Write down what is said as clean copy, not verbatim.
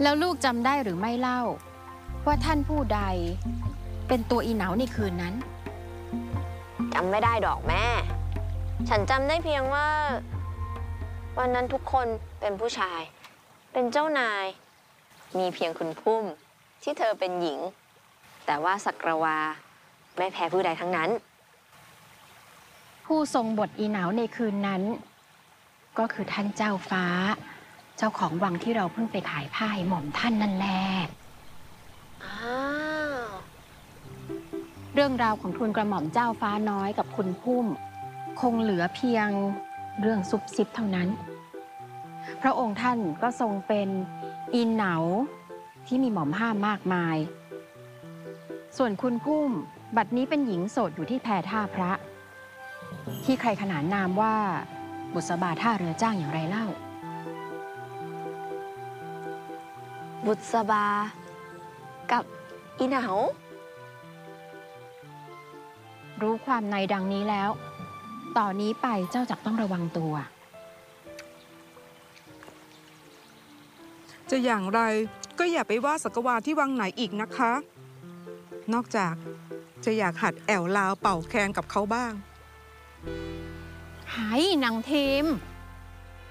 แล้วลูกจำได้หรือไม่เล่าว่าท่านผู้ใดเป็นตัวอีเหนาในคืนนั้นจำไม่ได้ดอกแม่ ฉันจำได้เพียงว่าวันนั้นทุกคนเป็นผู้ชาย เป็นเจ้านาย มีเพียงคุณพุ่มที่เธอเป็นหญิง แต่ว่าสักรวาไม่แพ้ผู้ใดทั้งนั้นผู้ทรงบทอีเหนาในคืนนั้นก็คือท่านเจ้าฟ้าเจ้าของวังที่เราเพิ่งไปขายผ้าให้หม่อมท่านนั่นแหละอ้าวเรื่องราวของทูลกระหม่อมเจ้าฟ้าน้อยกับคุณพุ่มคงเหลือเพียงเรื่องซุบซิบเท่านั้นพระองค์ท่านก็ทรงเป็นอีเหนาที่มีหม่อมห้ามมากมายส่วนคุณพุ่มบัดนี้เป็นหญิงโสดอยู่ที่แพท่าพระที่ใครขนานนามว่าบุษบาท่าเรือจ้างอย่างไรเล่าบุษบากับอีเหนารู้ความในดังนี้แล้วต่อนนี้ไปเจ้าจักต้องระวังตัวจะอย่างไรก็อย่าไปว่าสักวาที่วังไหนอีกนะคะ นอกจากจะอยากหัดแอวลาวเป่าแคนกับเขาบ้างหายนางเทม